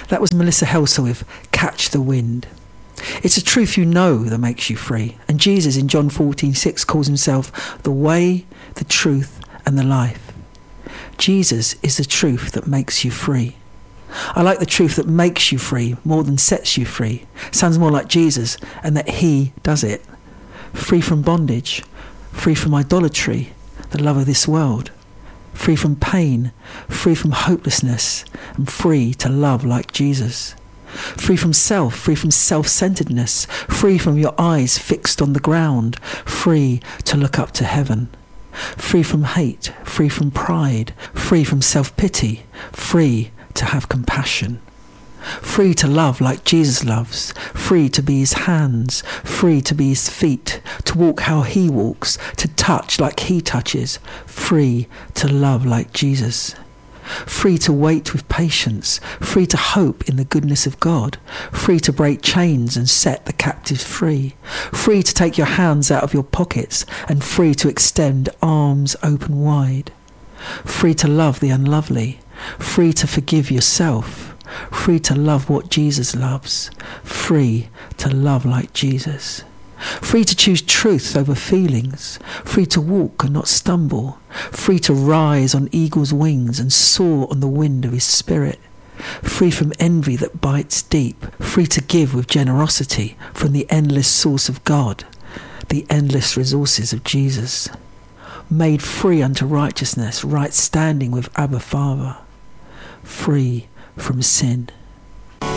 That was Melissa Helser with Catch the Wind. It's a truth you know that makes you free. And Jesus in John 14:6 calls himself the way, the truth and the life. Jesus is the truth that makes you free. I like the truth that makes you free more than sets you free. Sounds more like Jesus, and that he does it. Free from bondage, free from idolatry, the love of this world, free from pain, free from hopelessness, and free to love like Jesus. Free from self, free from self-centeredness, free from your eyes fixed on the ground, free to look up to heaven. Free from hate, free from pride, free from self-pity, free to have compassion. Free to love like Jesus loves, free to be his hands, free to be his feet, to walk how he walks, to touch like he touches, free to love like Jesus. Free to wait with patience, free to hope in the goodness of God, free to break chains and set the captives free, free to take your hands out of your pockets and free to extend arms open wide, free to love the unlovely, free to forgive yourself, free to love what Jesus loves, free to love like Jesus. Free to choose truth over feelings, free to walk and not stumble, free to rise on eagle's wings and soar on the wind of his spirit, free from envy that bites deep, free to give with generosity from the endless source of God, the endless resources of Jesus, made free unto righteousness, right standing with Abba Father, free from sin.